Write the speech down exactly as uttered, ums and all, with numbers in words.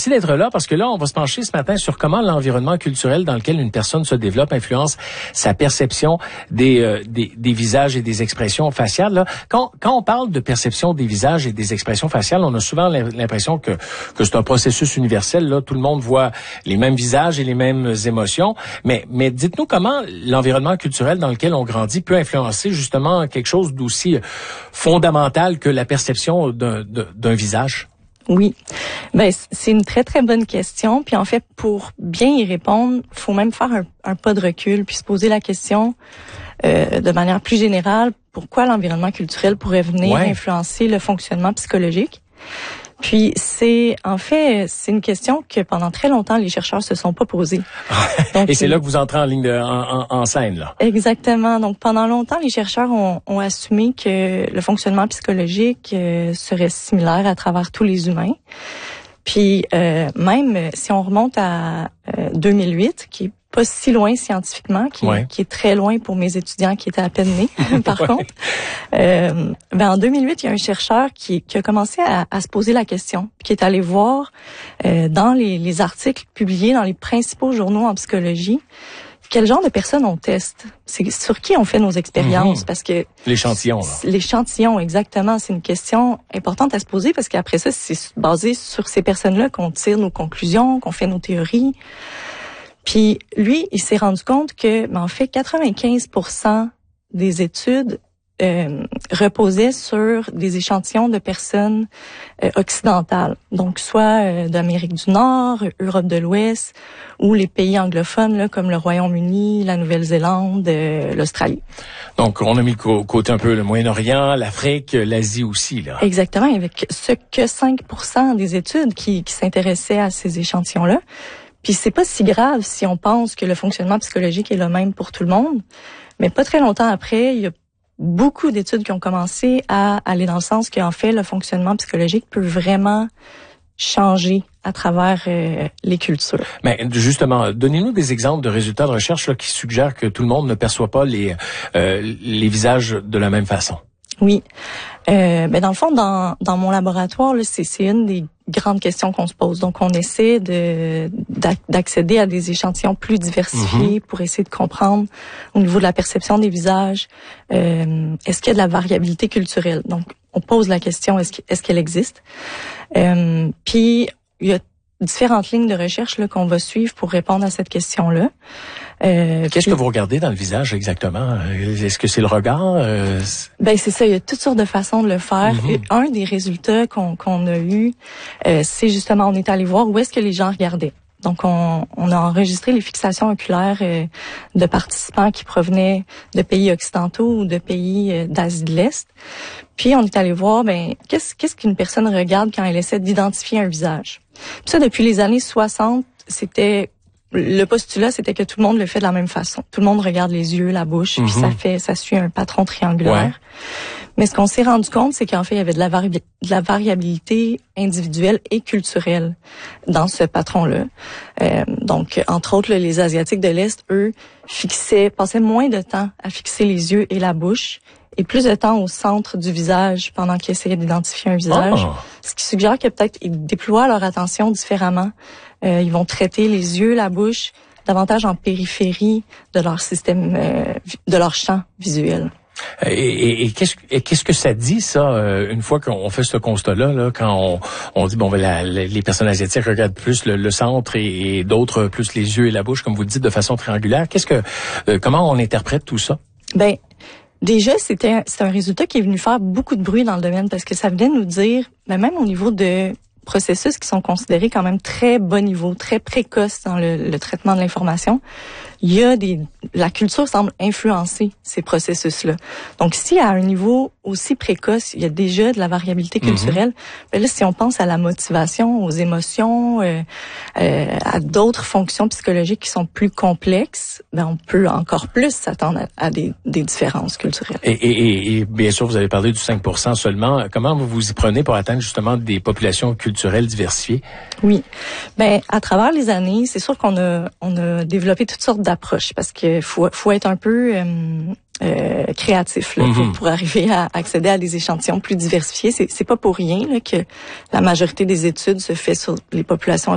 Merci d'être là parce que là, on va se pencher ce matin sur comment l'environnement culturel dans lequel une personne se développe influence sa perception des, euh, des, des visages et des expressions faciales. Là. Quand, quand on parle de perception des visages et des expressions faciales, on a souvent l'impression que, que c'est un processus universel. Là, tout le monde voit les mêmes visages et les mêmes émotions. Mais, mais dites-nous comment l'environnement culturel dans lequel on grandit peut influencer justement quelque chose d'aussi fondamental que la perception d'un, d'un visage? Oui, ben c'est une très très bonne question. Puis en fait, pour bien y répondre, faut même faire un, un pas de recul puis se poser la question euh, de manière plus générale, pourquoi l'environnement culturel pourrait venir ouais. influencer le fonctionnement psychologique. Puis c'est en fait c'est une question que pendant très longtemps les chercheurs se sont pas posées. Donc, et c'est là que vous entrez en ligne de, en, en, en scène là. Exactement. Donc pendant longtemps les chercheurs ont, ont assumé que le fonctionnement psychologique euh, serait similaire à travers tous les humains. Puis euh, même si on remonte à euh, deux mille huit, qui est pas si loin scientifiquement, qui, ouais. qui est très loin pour mes étudiants qui étaient à peine nés, par ouais. contre. Euh, ben en deux mille huit, il y a un chercheur qui, qui a commencé à, à se poser la question, qui est allé voir euh, dans les, les articles publiés dans les principaux journaux en psychologie, quel genre de personnes on teste, c'est sur qui on fait nos expériences, mmh. parce que l'échantillon, là. L'échantillon, exactement, c'est une question importante à se poser parce qu'après ça, c'est basé sur ces personnes-là qu'on tire nos conclusions, qu'on fait nos théories. Puis lui, il s'est rendu compte que, ben, en fait, quatre-vingt-quinze pour cent des études euh, reposaient sur des échantillons de personnes euh, occidentales, donc soit euh, d'Amérique du Nord, Europe de l'Ouest, ou les pays anglophones là, comme le Royaume-Uni, la Nouvelle-Zélande, euh, l'Australie. Donc, on a mis de côté un peu le Moyen-Orient, l'Afrique, l'Asie aussi, là. Exactement, avec ce que cinq pour cent des études qui, qui s'intéressaient à ces échantillons-là. Puis c'est pas si grave si on pense que le fonctionnement psychologique est le même pour tout le monde. Mais pas très longtemps après, il y a beaucoup d'études qui ont commencé à aller dans le sens qu'en fait, le fonctionnement psychologique peut vraiment changer à travers euh, les cultures. Mais justement, donnez-nous des exemples de résultats de recherche là, qui suggèrent que tout le monde ne perçoit pas les, euh, les visages de la même façon. Oui. Euh, ben dans le fond, dans, dans mon laboratoire, là, c'est, c'est une des grandes questions qu'on se pose. Donc, on essaie de d'accéder à des échantillons plus diversifiés mm-hmm. pour essayer de comprendre au niveau de la perception des visages, euh, est-ce qu'il y a de la variabilité culturelle? Donc, on pose la question, est-ce, est-ce qu'elle existe? Euh, puis, il y a différentes lignes de recherche là, qu'on va suivre pour répondre à cette question-là. Euh, Qu'est-ce puis, que vous regardez dans le visage exactement? Est-ce que c'est le regard? Euh... Ben c'est ça, il y a toutes sortes de façons de le faire. Mm-hmm. Un des résultats qu'on, qu'on a eu, euh, c'est justement, on est allé voir où est-ce que les gens regardaient. Donc, on, on a enregistré les fixations oculaires euh, de participants qui provenaient de pays occidentaux ou de pays euh, d'Asie de l'Est. Puis, on est allé voir, ben, qu'est-ce, qu'est-ce qu'une personne regarde quand elle essaie d'identifier un visage. Puis ça, depuis les années soixante, c'était le postulat, c'était que tout le monde le fait de la même façon. Tout le monde regarde les yeux, la bouche, mm-hmm. puis ça fait, ça suit un patron triangulaire. Ouais. Mais ce qu'on s'est rendu compte, c'est qu'en fait, il y avait de la, vari- de la variabilité individuelle et culturelle dans ce patron-là. Euh, donc, entre autres, là, les Asiatiques de l'Est, eux, fixaient, passaient moins de temps à fixer les yeux et la bouche et plus de temps au centre du visage pendant qu'ils essayaient d'identifier un visage. Oh. Ce qui suggère que peut-être ils déploient leur attention différemment. Euh, ils vont traiter les yeux, la bouche, davantage en périphérie de leur système, euh, de leur champ visuel. Et, et, et, qu'est-ce, et qu'est-ce que ça dit, ça, euh, une fois qu'on fait ce constat-là, là, quand on, on dit, bon, ben, la, la, les personnes asiatiques regardent plus le, le centre et, et d'autres plus les yeux et la bouche, comme vous le dites, de façon triangulaire. Qu'est-ce que, euh, comment on interprète tout ça? Ben, déjà, c'était, c'est un résultat qui est venu faire beaucoup de bruit dans le domaine parce que ça venait nous dire, ben, même au niveau de processus qui sont considérés quand même très bas niveau, très précoces dans le, le traitement de l'information, il y a des, la culture semble influencer ces processus-là. Donc, si à un niveau aussi précoce, il y a déjà de la variabilité culturelle, mm-hmm. ben là, si on pense à la motivation, aux émotions, euh, euh, à d'autres fonctions psychologiques qui sont plus complexes, ben on peut encore plus s'attendre à, à des, des différences culturelles. Et, et, et bien sûr, vous avez parlé du cinq pour cent seulement. Comment vous vous y prenez pour atteindre justement des populations culturelles diversifiées? Oui, ben à travers les années, c'est sûr qu'on a on a développé toutes sortes d'approches parce que faut faut être un peu euh, euh, créatif là, mm-hmm. pour, pour arriver à accéder à des échantillons plus diversifiés. C'est c'est pas pour rien là, que la majorité des études se fait sur les populations